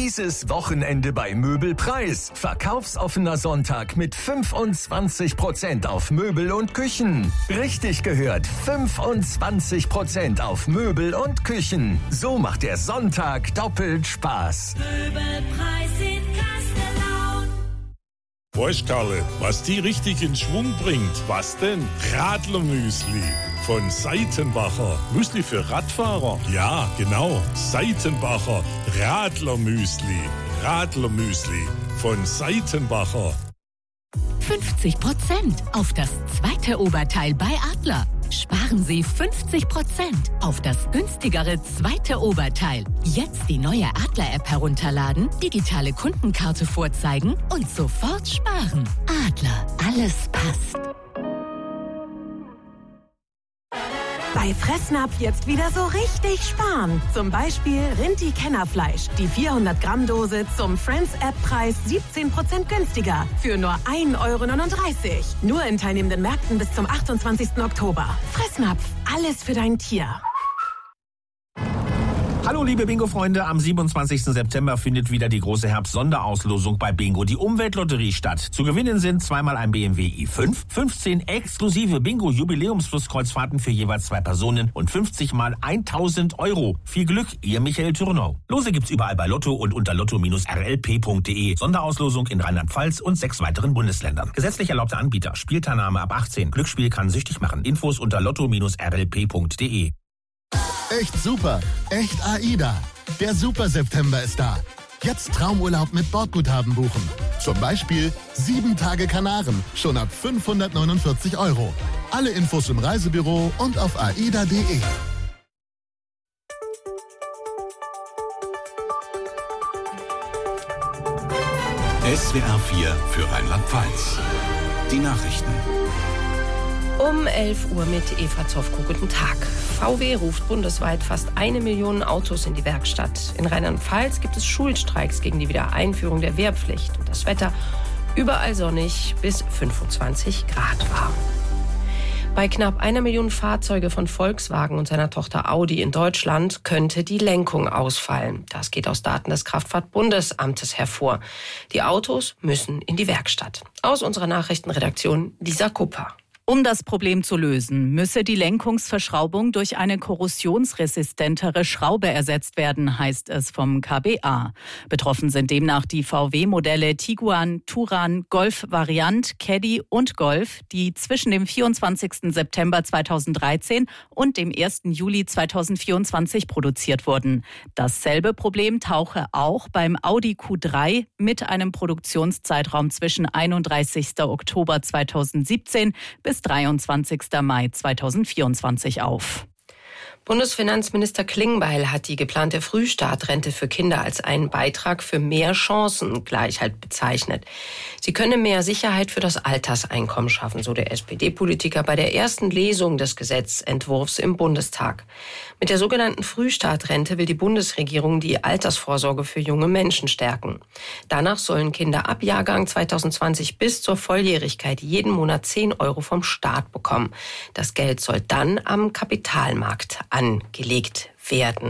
Dieses Wochenende bei Möbelpreis. Verkaufsoffener Sonntag mit 25% auf Möbel und Küchen. Richtig gehört, 25% auf Möbel und Küchen. So macht der Sonntag doppelt Spaß. Möbelpreis in Kastellaun. Weißt Karle, was die richtig in Schwung bringt? Was denn? Radlermüsli von Seitenbacher. Müsli für Radfahrer? Ja, genau. Seitenbacher Radlermüsli. Radlermüsli von Seitenbacher. 50% auf das zweite Oberteil bei Adler. Sparen Sie 50% auf das günstigere zweite Oberteil. Jetzt die neue Adler-App herunterladen, digitale Kundenkarte vorzeigen und sofort sparen. Adler, alles passt. Bei Fressnapf jetzt wieder so richtig sparen. Zum Beispiel Rinti-Kennerfleisch. Die 400-Gramm-Dose zum Friends-App-Preis 17% günstiger. Für nur 1,39 €. Nur in teilnehmenden Märkten bis zum 28. Oktober. Fressnapf, alles für dein Tier. Hallo liebe Bingo-Freunde, am 27. September findet wieder die große Herbst-Sonderauslosung bei Bingo, die Umweltlotterie, statt. Zu gewinnen sind zweimal ein BMW i5, 15 exklusive Bingo-Jubiläums-Flusskreuzfahrten für jeweils 2 Personen und 50 mal 1.000 €. Viel Glück, Ihr Michael Thürnau. Lose gibt's überall bei Lotto und unter lotto-rlp.de. Sonderauslosung in Rheinland-Pfalz und 6 weiteren Bundesländern. Gesetzlich erlaubter Anbieter, Spielteilnahme ab 18. Glücksspiel kann süchtig machen. Infos unter lotto-rlp.de. Echt super, echt AIDA. Der Super September ist da. Jetzt Traumurlaub mit Bordguthaben buchen. Zum Beispiel 7 Tage Kanaren, schon ab 549 €. Alle Infos im Reisebüro und auf aida.de. SWR 4 für Rheinland-Pfalz. Die Nachrichten. Um 11 Uhr mit Eva Zoffko. Guten Tag. VW ruft bundesweit fast 1 Million Autos in die Werkstatt. In Rheinland-Pfalz gibt es Schulstreiks gegen die Wiedereinführung der Wehrpflicht. Und das Wetter überall sonnig bis 25 Grad warm. Bei knapp 1 Million Fahrzeuge von Volkswagen und seiner Tochter Audi in Deutschland könnte die Lenkung ausfallen. Das geht aus Daten des Kraftfahrtbundesamtes hervor. Die Autos müssen in die Werkstatt. Aus unserer Nachrichtenredaktion Lisa Kupper. Um das Problem zu lösen, müsse die Lenkungsverschraubung durch eine korrosionsresistentere Schraube ersetzt werden, heißt es vom KBA. Betroffen sind demnach die VW-Modelle Tiguan, Touran, Golf Variant, Caddy und Golf, die zwischen dem 24. September 2013 und dem 1. Juli 2024 produziert wurden. Dasselbe Problem tauche auch beim Audi Q3 mit einem Produktionszeitraum zwischen 31. Oktober 2017 bis 23. Mai 2024 auf. Bundesfinanzminister Klingbeil hat die geplante Frühstartrente für Kinder als einen Beitrag für mehr Chancengleichheit bezeichnet. Sie könne mehr Sicherheit für das Alterseinkommen schaffen, so der SPD-Politiker bei der ersten Lesung des Gesetzentwurfs im Bundestag. Mit der sogenannten Frühstartrente will die Bundesregierung die Altersvorsorge für junge Menschen stärken. Danach sollen Kinder ab Jahrgang 2020 bis zur Volljährigkeit jeden Monat 10 € vom Staat bekommen. Das Geld soll dann am Kapitalmarkt angelegt werden.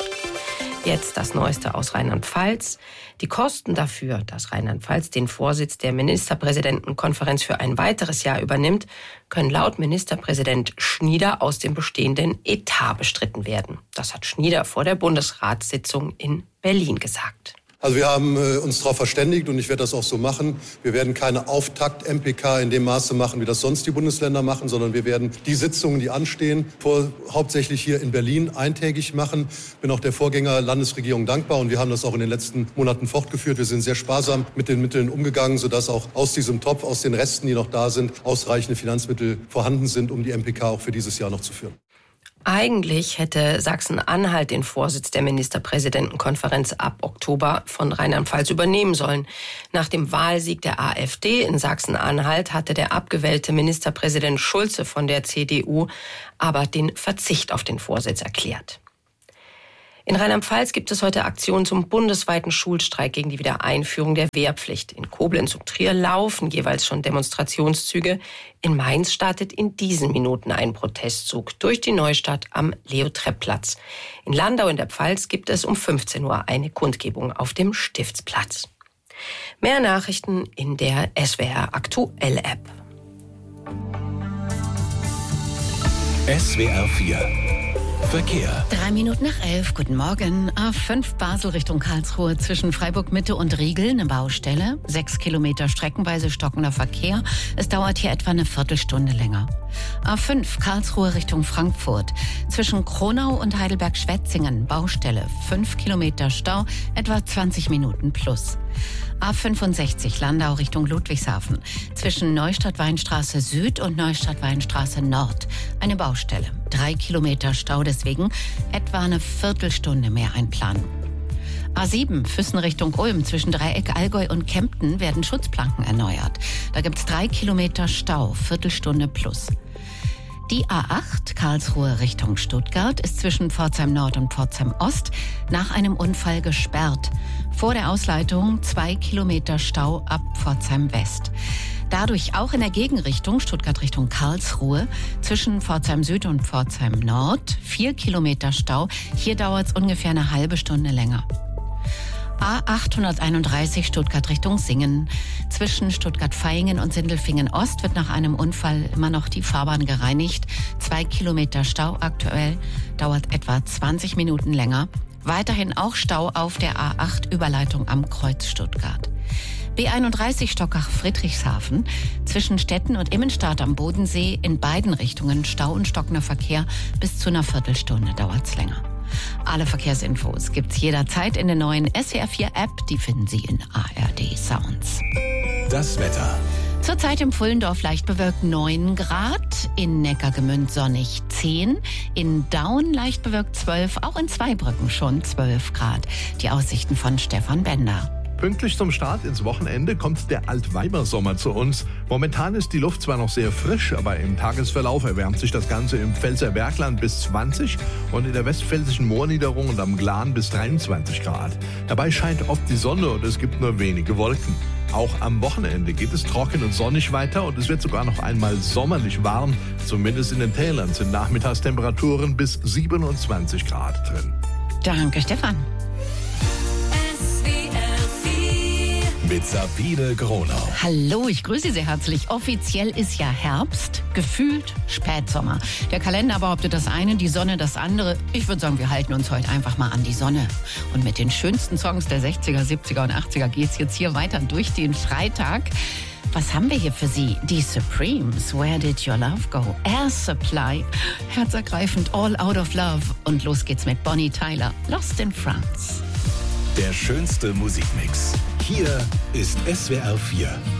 Jetzt das Neueste aus Rheinland-Pfalz. Die Kosten dafür, dass Rheinland-Pfalz den Vorsitz der Ministerpräsidentenkonferenz für ein weiteres Jahr übernimmt, können laut Ministerpräsident Schnieder aus dem bestehenden Etat bestritten werden. Das hat Schnieder vor der Bundesratssitzung in Berlin gesagt. Also wir haben uns darauf verständigt und ich werde das auch so machen. Wir werden keine Auftakt-MPK in dem Maße machen, wie das sonst die Bundesländer machen, sondern wir werden die Sitzungen, die anstehen, hauptsächlich hier in Berlin eintägig machen. Bin auch der Vorgänger-Landesregierung dankbar und wir haben das auch in den letzten Monaten fortgeführt. Wir sind sehr sparsam mit den Mitteln umgegangen, sodass auch aus diesem Topf, aus den Resten, die noch da sind, ausreichende Finanzmittel vorhanden sind, um die MPK auch für dieses Jahr noch zu führen. Eigentlich hätte Sachsen-Anhalt den Vorsitz der Ministerpräsidentenkonferenz ab Oktober von Rheinland-Pfalz übernehmen sollen. Nach dem Wahlsieg der AfD in Sachsen-Anhalt hatte der abgewählte Ministerpräsident Schulze von der CDU aber den Verzicht auf den Vorsitz erklärt. In Rheinland-Pfalz gibt es heute Aktionen zum bundesweiten Schulstreik gegen die Wiedereinführung der Wehrpflicht. In Koblenz und Trier laufen jeweils schon Demonstrationszüge. In Mainz startet in diesen Minuten ein Protestzug durch die Neustadt am Leo-Trepp-Platz. In Landau in der Pfalz gibt es um 15 Uhr eine Kundgebung auf dem Stiftsplatz. Mehr Nachrichten in der SWR Aktuell App. SWR 4 Verkehr. 11:03. Guten Morgen. A5 Basel Richtung Karlsruhe zwischen Freiburg Mitte und Riegel eine Baustelle. 6 Kilometer streckenweise stockender Verkehr. Es dauert hier etwa eine Viertelstunde länger. A5 Karlsruhe Richtung Frankfurt zwischen Kronau und Heidelberg-Schwetzingen Baustelle. 5 Kilometer Stau, etwa 20 Minuten plus. A65 Landau Richtung Ludwigshafen zwischen Neustadt-Weinstraße Süd und Neustadt-Weinstraße Nord eine Baustelle. 3 Kilometer Stau, deswegen etwa eine Viertelstunde mehr einplanen. A7 Füssen Richtung Ulm zwischen Dreieck Allgäu und Kempten werden Schutzplanken erneuert. Da gibt's 3 Kilometer Stau, Viertelstunde plus. Die A8 Karlsruhe Richtung Stuttgart ist zwischen Pforzheim Nord und Pforzheim Ost nach einem Unfall gesperrt. Vor der Ausleitung 2 Kilometer Stau ab Pforzheim West. Dadurch auch in der Gegenrichtung Stuttgart Richtung Karlsruhe zwischen Pforzheim Süd und Pforzheim Nord 4 Kilometer Stau. Hier dauert es ungefähr eine halbe Stunde länger. A831 Stuttgart Richtung Singen. Zwischen Stuttgart-Vaihingen und Sindelfingen Ost wird nach einem Unfall immer noch die Fahrbahn gereinigt. 2 Kilometer Stau aktuell, dauert etwa 20 Minuten länger. Weiterhin auch Stau auf der A8 Überleitung am Kreuz Stuttgart. B31 Stockach-Friedrichshafen zwischen Stetten und Immenstadt am Bodensee in beiden Richtungen Stau und stockender Verkehr. Bis zu einer Viertelstunde dauert's länger. Alle Verkehrsinfos gibt's jederzeit in der neuen SWR 4 App. Die finden Sie in ARD Sounds. Das Wetter. Zurzeit im Pfullendorf leicht bewölkt 9 Grad, in Neckargemünd sonnig 10, in Daun leicht bewölkt 12, auch in Zweibrücken schon 12 Grad. Die Aussichten von Stefan Bender. Pünktlich zum Start ins Wochenende kommt der Altweibersommer zu uns. Momentan ist die Luft zwar noch sehr frisch, aber im Tagesverlauf erwärmt sich das Ganze im Pfälzer Bergland bis 20 und in der westpfälzischen Moorniederung und am Glan bis 23 Grad. Dabei scheint oft die Sonne und es gibt nur wenige Wolken. Auch am Wochenende geht es trocken und sonnig weiter und es wird sogar noch einmal sommerlich warm. Zumindest in den Tälern sind Nachmittagstemperaturen bis 27 Grad drin. Danke, Stefan. Mit Sabine Gronau. Hallo, ich grüße Sie sehr herzlich. Offiziell ist ja Herbst, gefühlt Spätsommer. Der Kalender behauptet das eine, die Sonne das andere. Ich würde sagen, wir halten uns heute einfach mal an die Sonne. Und mit den schönsten Songs der 60er, 70er und 80er geht's jetzt hier weiter durch den Freitag. Was haben wir hier für Sie? Die Supremes, Where Did Your Love Go? Air Supply, herzergreifend, All Out of Love. Und los geht's mit Bonnie Tyler, Lost in France. Der schönste Musikmix. Hier ist SWR 4